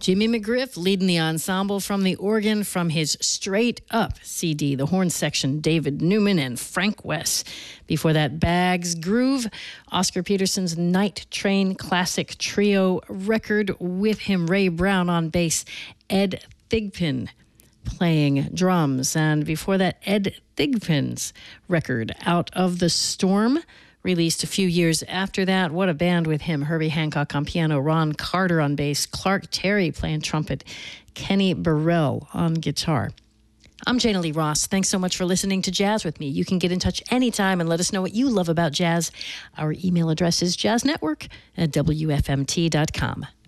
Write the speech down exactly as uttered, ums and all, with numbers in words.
Jimmy McGriff leading the ensemble from the organ from his Straight Up C D. The horn section, David Newman and Frank West. Before that, Bags Groove, Oscar Peterson's Night Train Classic Trio record. With him, Ray Brown on bass, Ed Thigpen playing drums. And before that, Ed Thigpen's record, Out of the Storm, released a few years after that. What a band with him. Herbie Hancock on piano, Ron Carter on bass, Clark Terry playing trumpet, Kenny Burrell on guitar. I'm Jana Lee Ross. Thanks so much for listening to Jazz with me. You can get in touch anytime and let us know what you love about jazz. Our email address is jazznetwork at W F M T dot com.